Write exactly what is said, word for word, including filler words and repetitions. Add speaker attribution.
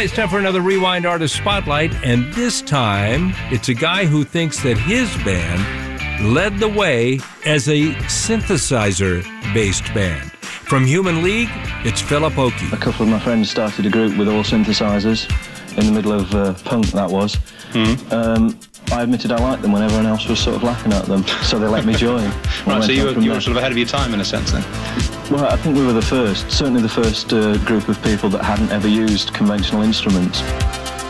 Speaker 1: right, it's time for another Rewind Artist Spotlight, and this time it's a guy who thinks that his band led the way as a synthesizer-based band. From Human League, it's Philip Oakey.
Speaker 2: A couple of my friends started a group with all synthesizers in the middle of uh, punk, that was. Mm-hmm. um, I admitted I liked them when everyone else was sort of laughing at them, so they let me join.
Speaker 3: Right, so you were, you were sort of ahead of your time in a sense then?
Speaker 2: Well, I think we were the first, certainly the first uh, group of people that hadn't ever used conventional instruments.